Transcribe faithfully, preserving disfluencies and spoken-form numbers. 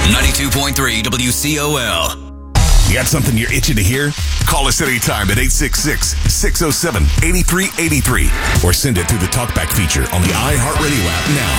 ninety-two point three W C O L. You got something you're itching to hear? Call us anytime at eight six six, six oh seven, eight three eight three or send it through the TalkBack feature on the iHeartRadio app now.